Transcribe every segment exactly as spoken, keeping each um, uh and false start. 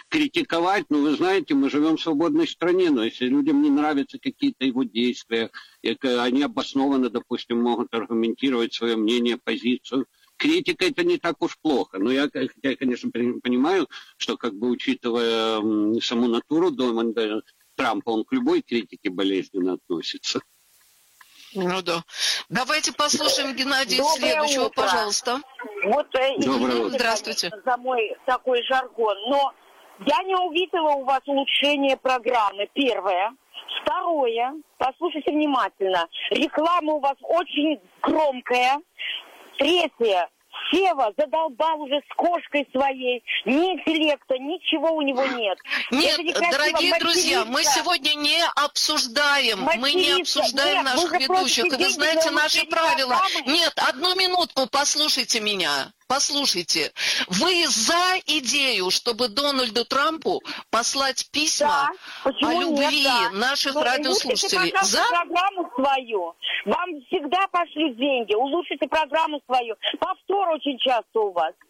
критиковать, но вы знаете, мы живем в свободной стране, но если людям не нравятся какие-то его действия, они обоснованно, допустим, могут аргументировать свое мнение, позицию. Критика это не так уж плохо, но я, я, конечно, понимаю, что, как бы, учитывая саму натуру Дональда Трампа, он к любой критике болезненно относится. Ну да. Давайте послушаем Геннадия Доброе следующего, утро. Пожалуйста. Вот, извините, здравствуйте. За мой такой жаргон, но я не увидела у вас улучшения программы, первое. Второе, послушайте внимательно, реклама у вас очень громкая. Третье, Сева задолбал уже с кошкой своей, ни интеллекта, ничего у него нет. Нет, дорогие друзья, мы сегодня не обсуждаем, материться. мы не обсуждаем нет, наших ведущих. И вы знаете наши правила. Программы. Нет, одну минутку, послушайте меня. Послушайте, вы за идею, чтобы Дональду Трампу послать письма да, о любви нет, да. наших Но радиослушателей? Улучшите, за? программу свою. Вам всегда пошли деньги. Улучшите программу свою. Повтор очень часто у вас.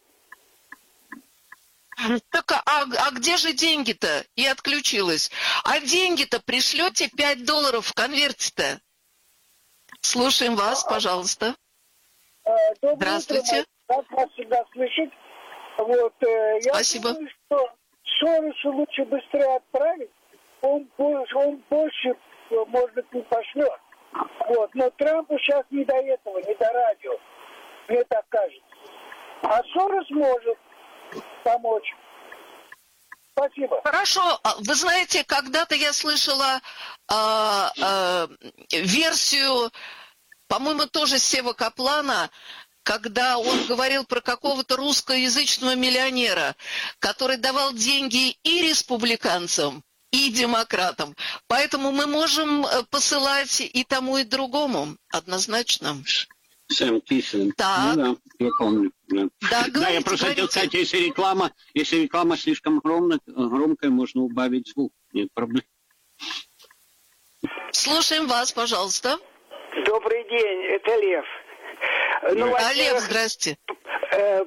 Так, а, а где же деньги-то? И отключилась. А деньги-то пришлете пять долларов в конверте-то? Слушаем вас, пожалуйста. Доброе Здравствуйте. Утро. Как вас всегда слышать? Вот, э, я Спасибо. думаю, что Соросу лучше быстрее отправить. Он больше, он больше, может быть, не пошлет. Вот. Но Трампу сейчас не до этого, не до радио. Мне так кажется. А Сорос может помочь. Спасибо. Хорошо. Вы знаете, когда-то я слышала э, э, версию, по-моему, тоже Сева Каплана, когда он говорил про какого-то русскоязычного миллионера, который давал деньги и республиканцам, и демократам. Поэтому мы можем посылать и тому, и другому, однозначно. Сэм Киссин. Так. Ну да, я помню. Да, да, говорите, да я просто говорите. хотел сказать, если реклама, если реклама слишком громная, громкая, можно убавить звук. Нет проблем. Слушаем вас, пожалуйста. Добрый день, это Лев. Ну, а Лев, здрасте. Э,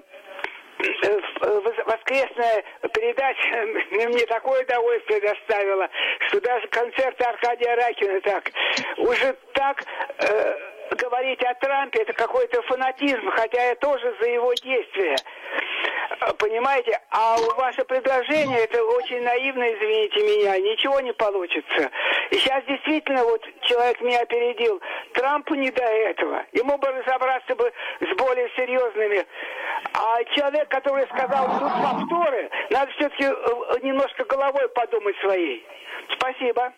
воскресная передача мне такое удовольствие доставила, что даже концерт Аркадия Райкина так, уже так э, говорить о Трампе, это какой-то фанатизм, хотя я тоже за его действия. Понимаете, а ваше предложение, это очень наивно, извините меня, ничего не получится. И сейчас действительно вот человек меня опередил. Трампу не до этого. Ему бы разобраться бы с более серьезными. А человек, который сказал, тут повторы, надо все-таки немножко головой подумать своей. Спасибо.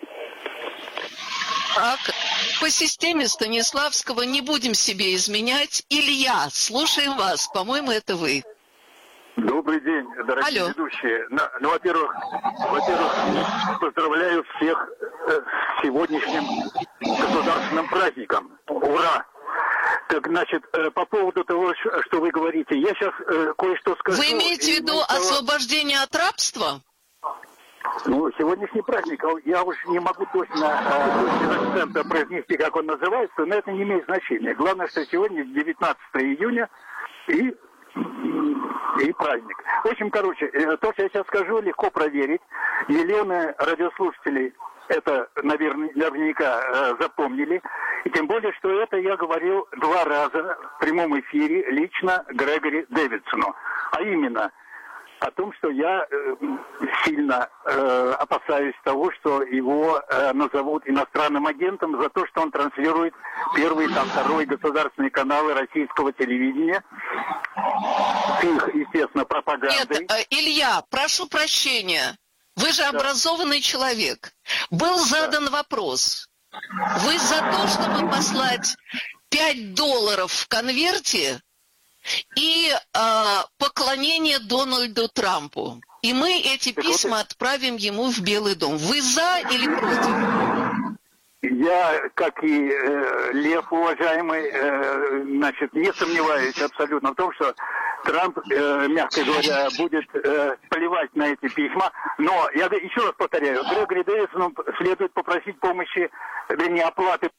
Так, по системе Станиславского не будем себе изменять. Илья, слушаем вас. По-моему, это вы. Добрый день, дорогие Алло. ведущие. Ну, ну, во-первых, во-первых, поздравляю всех э, с сегодняшним государственным праздником. Ура! Так, значит, э, по поводу того, что вы говорите, я сейчас э, кое-что скажу. Вы имеете в виду того... освобождение от рабства? Ну, сегодняшний праздник, я уж не могу точно э, акцента произнести, как он называется, но это не имеет значения. Главное, что сегодня девятнадцатое июня и и праздник. В общем, короче, то, что я сейчас скажу, легко проверить. Миллионы радиослушателей это, наверное, наверняка э, запомнили. И тем более, что это я говорил два раза в прямом эфире лично Грегори Дэвидсону. А именно о том, что я э, сильно э, опасаюсь того, что его э, назовут иностранным агентом за то, что он транслирует первый, там, второй государственные каналы российского телевидения с их, естественно, пропагандой. Нет, Илья, прошу прощения. Вы же образованный человек. Был задан вопрос. Вы за то, чтобы послать пять долларов в конверте и э, поклонение Дональду Трампу. И мы эти так письма вот, отправим ему в Белый дом. Вы за или против? Я, как и э, Лев, уважаемый, э, значит, не сомневаюсь абсолютно в том, что Трамп, э, мягко говоря, будет э, плевать на эти письма. Но я еще раз повторяю, Грегори Дэвисону следует попросить помощи, вернее, оплаты.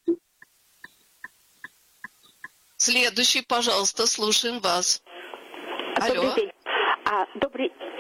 Следующий, пожалуйста, слушаем вас. Добрый Алло. день. А, добрый,